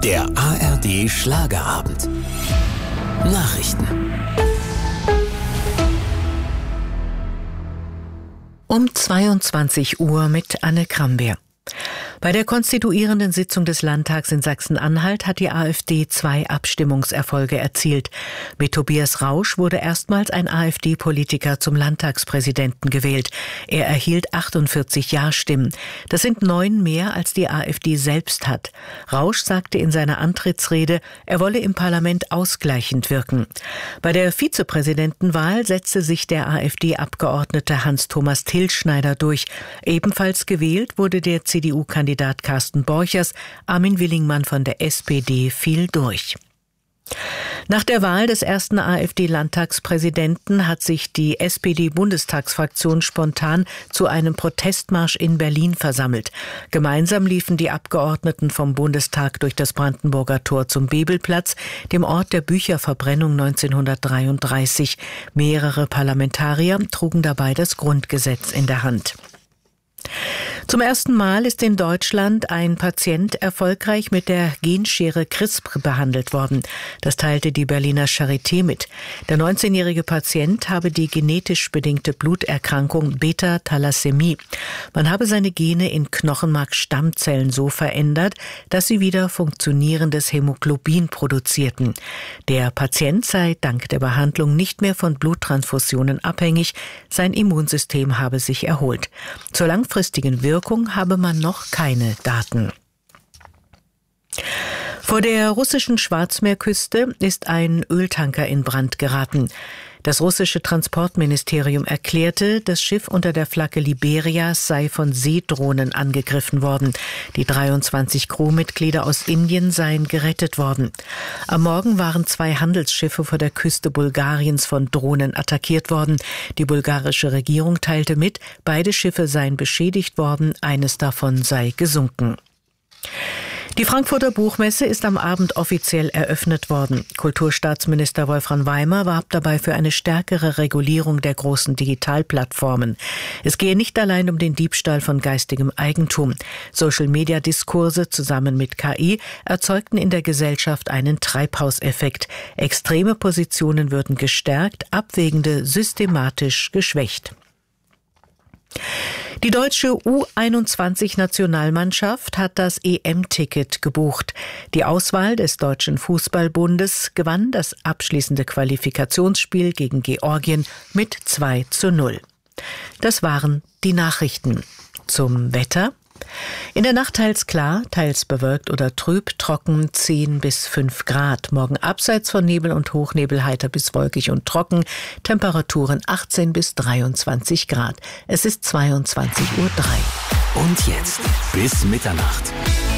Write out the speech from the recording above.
Der ARD Schlagerabend. Nachrichten. Um 22 Uhr mit Anne Krambeer. Bei der konstituierenden Sitzung des Landtags in Sachsen-Anhalt hat die AfD 2 Abstimmungserfolge erzielt. Mit Tobias Rausch wurde erstmals ein AfD-Politiker zum Landtagspräsidenten gewählt. Er erhielt 48 Ja-Stimmen. Das sind 9 mehr, als die AfD selbst hat. Rausch sagte in seiner Antrittsrede, er wolle im Parlament ausgleichend wirken. Bei der Vizepräsidentenwahl setzte sich der AfD-Abgeordnete Hans-Thomas Tilschneider durch. Ebenfalls gewählt wurde der CDU-Kandidat Carsten Borchers. Armin Willingmann von der SPD fiel durch. Nach der Wahl des ersten AfD-Landtagspräsidenten hat sich die SPD-Bundestagsfraktion spontan zu einem Protestmarsch in Berlin versammelt. Gemeinsam liefen die Abgeordneten vom Bundestag durch das Brandenburger Tor zum Bebelplatz, dem Ort der Bücherverbrennung 1933. Mehrere Parlamentarier trugen dabei das Grundgesetz in der Hand. Zum ersten Mal ist in Deutschland ein Patient erfolgreich mit der Genschere CRISPR behandelt worden. Das teilte die Berliner Charité mit. Der 19-jährige Patient habe die genetisch bedingte Bluterkrankung Beta-Thalassämie. Man habe seine Gene in Knochenmarkstammzellen so verändert, dass sie wieder funktionierendes Hämoglobin produzierten. Der Patient sei dank der Behandlung nicht mehr von Bluttransfusionen abhängig. Sein Immunsystem habe sich erholt. Zur langfristigen Wirkung habe man noch keine Daten. Vor der russischen Schwarzmeerküste ist ein Öltanker in Brand geraten. Das russische Transportministerium erklärte, das Schiff unter der Flagge Liberias sei von Seedrohnen angegriffen worden. Die 23 Crewmitglieder aus Indien seien gerettet worden. Am Morgen waren 2 Handelsschiffe vor der Küste Bulgariens von Drohnen attackiert worden. Die bulgarische Regierung teilte mit, beide Schiffe seien beschädigt worden, eines davon sei gesunken. Die Frankfurter Buchmesse ist am Abend offiziell eröffnet worden. Kulturstaatsminister Wolfram Weimer warb dabei für eine stärkere Regulierung der großen Digitalplattformen. Es gehe nicht allein um den Diebstahl von geistigem Eigentum. Social-Media-Diskurse zusammen mit KI erzeugten in der Gesellschaft einen Treibhauseffekt. Extreme Positionen würden gestärkt, abwägende systematisch geschwächt. Die deutsche U21-Nationalmannschaft hat das EM-Ticket gebucht. Die Auswahl des Deutschen Fußballbundes gewann das abschließende Qualifikationsspiel gegen Georgien mit 2:0. Das waren die Nachrichten. Zum Wetter. In der Nacht teils klar, teils bewölkt oder trüb, trocken 10 bis 5 Grad. Morgen abseits von Nebel und Hochnebel heiter bis wolkig und trocken. Temperaturen 18 bis 23 Grad. Es ist 22:03 Uhr. Und jetzt bis Mitternacht.